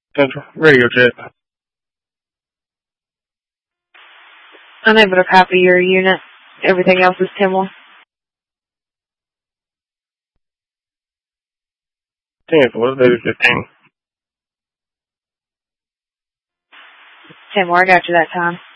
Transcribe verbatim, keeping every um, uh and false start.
Central. Radio check. Unable to copy your unit. Everything else is ten one. ten four, Lady fifteen. ten more, I got you that time.